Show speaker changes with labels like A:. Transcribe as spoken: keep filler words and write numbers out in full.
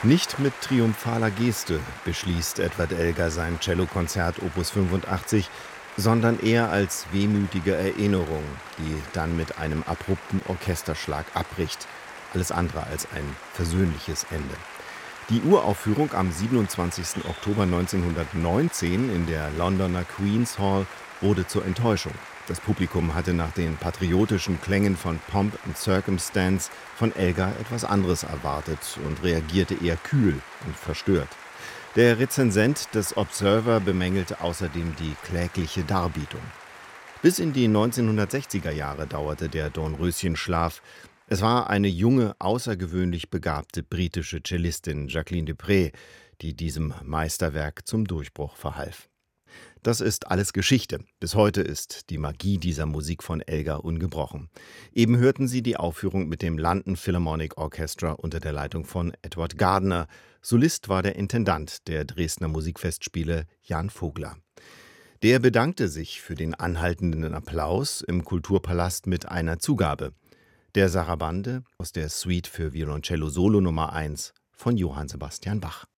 A: Nicht mit triumphaler Geste beschließt Edward Elgar sein Cellokonzert Opus fünfundachtzig, sondern eher als wehmütige Erinnerung, die dann mit einem abrupten Orchesterschlag abbricht. Alles andere als ein versöhnliches Ende. Die Uraufführung am siebenundzwanzigsten Oktober neunzehnhundertneunzehn in der Londoner Queen's Hall wurde zur Enttäuschung. Das Publikum hatte nach den patriotischen Klängen von Pomp and Circumstance von Elgar etwas anderes erwartet und reagierte eher kühl und verstört. Der Rezensent des Observer bemängelte außerdem die klägliche Darbietung. Bis in die neunzehnhundertsechziger Jahre dauerte der Dornröschenschlaf. Es war eine junge, außergewöhnlich begabte britische Cellistin, Jacqueline du Pré, die diesem Meisterwerk zum Durchbruch verhalf. Das ist alles Geschichte. Bis heute ist die Magie dieser Musik von Elgar ungebrochen. Eben hörten Sie die Aufführung mit dem London Philharmonic Orchestra unter der Leitung von Edward Gardner. Solist war der Intendant der Dresdner Musikfestspiele, Jan Vogler. Der bedankte sich für den anhaltenden Applaus im Kulturpalast mit einer Zugabe: der Sarabande aus der Suite für Violoncello Solo Nummer eins von Johann Sebastian Bach.